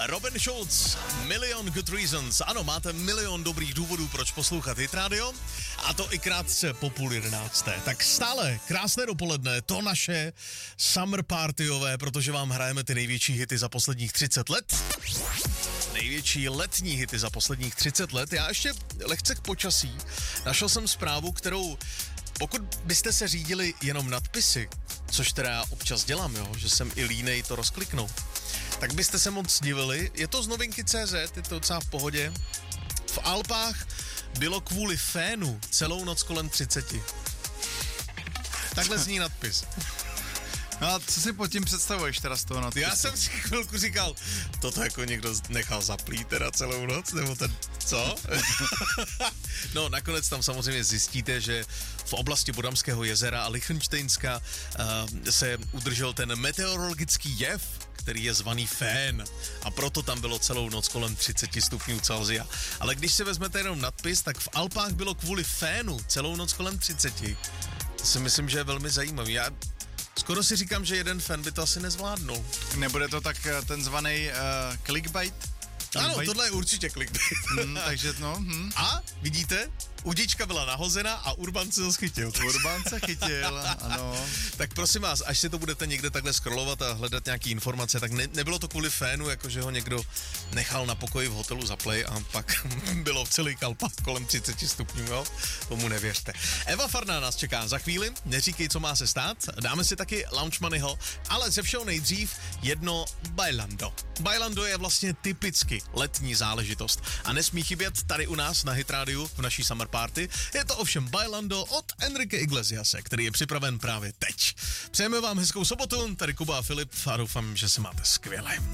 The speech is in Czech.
Robin Schulz, Million Good Reasons. Ano, máte milion dobrých důvodů, proč poslouchat Hit Radio, a to i krátce po 10:30. Tak stále krásné dopoledne, to naše summer partyové, protože vám hrajeme ty největší hity za posledních 30 let. Největší letní hity za posledních 30 let. Já ještě lehce k počasí. Našel jsem zprávu, kterou, pokud byste se řídili jenom nadpisy, což teda já občas dělám, jo, že jsem i línej to rozkliknout, tak byste se moc divili. Je to z novinky.cz, je to docela v pohodě. V Alpách bylo kvůli fénu celou noc kolem 30. Takhle zní nadpis. No a co si pod tím představuješ teda z toho nadpisu? Já jsem si chvilku říkal, toto jako někdo nechal zaplít teda celou noc, nebo ten, co? No nakonec tam samozřejmě zjistíte, že v oblasti Bodamského jezera a Lichtenštejnska se udržel ten meteorologický jev, který je zvaný fén, a proto tam bylo celou noc kolem 30 stupňů Celsia. Ale když si vezmete jenom nadpis, tak v Alpách bylo kvůli fénu celou noc kolem 30. To si myslím, že je velmi zajímavý. Já skoro si říkám, že jeden fan by to asi nezvládnul. Nebude to tak ten zvaný clickbait? Ano, tohle je určitě clickbait. Takže no. A vidíte, udička byla nahozena a Urban se to chytil. Urban se chytil, ano. Tak prosím vás, až si to budete někde takhle scrollovat a hledat nějaký informace, tak nebylo to kvůli fénu, jakože ho někdo nechal na pokoji v hotelu za play a pak bylo v celý Alpách kolem 30 stupňů, jo? Tomu nevěřte. Eva Farná nás čeká za chvíli, neříkej, co má se stát, dáme si taky Launch Moneyho, ale ze všeho nejdřív jedno Bailando. Bailando je vlastně typicky letní záležitost a nesmí chybět tady u nás na Hit Radio v naší summer party. Je to ovšem Bailando od Enrique Iglesiase, který je připraven právě teď. Přejeme vám hezkou sobotu, tady Kuba a Filip a doufám, že se máte skvěle.